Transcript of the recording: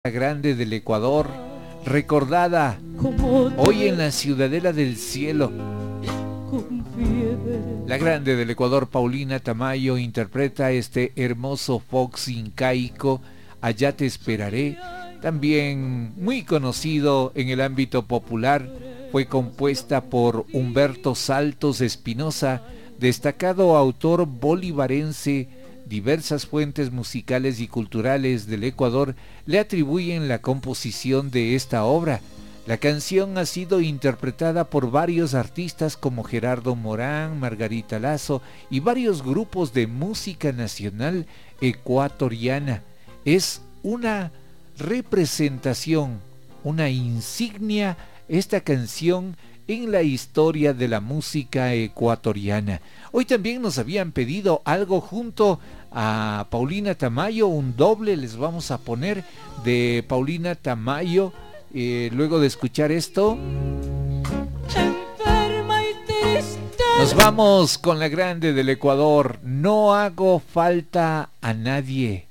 Grande del Ecuador, recordada hoy en la Ciudadela del Cielo. La Grande del Ecuador, Paulina Tamayo, interpreta este hermoso fox incaico, Allá te esperaré, también muy conocido en el ámbito popular. Fue compuesta por Humberto Saltos Espinosa, destacado autor bolivarense. Diversas fuentes musicales y culturales del Ecuador le atribuyen la composición de esta obra. La canción ha sido interpretada por varios artistas como Gerardo Morán, Margarita Lazo y varios grupos de música nacional ecuatoriana. Es una representación, una insignia, esta canción en la historia de la música ecuatoriana. Hoy también nos habían pedido algo junto a Paulina Tamayo, un doble les vamos a poner de Paulina Tamayo. Luego de escuchar esto, nos vamos con la Grande del Ecuador. No hago falta a nadie.